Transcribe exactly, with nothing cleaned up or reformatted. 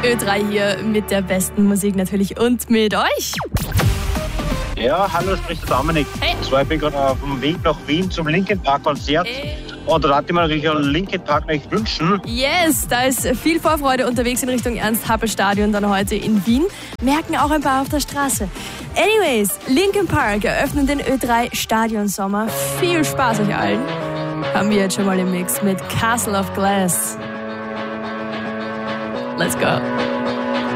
Ö drei hier mit der besten Musik natürlich und mit euch. Ja, hallo, spricht der Dominik. Hey. So, ich bin gerade auf dem Weg nach Wien zum Linkin Park Konzert. Hey. Und da darf ich mir natürlich einen Linkin Park nicht wünschen. Yes, da ist viel Vorfreude unterwegs in Richtung Ernst-Happel-Stadion dann heute in Wien. Merken auch ein paar auf der Straße. Anyways, Linkin Park eröffnen den Ö drei Stadionsommer. Viel Spaß euch allen. Haben wir jetzt schon mal im Mix mit Castle of Glass. Let's go.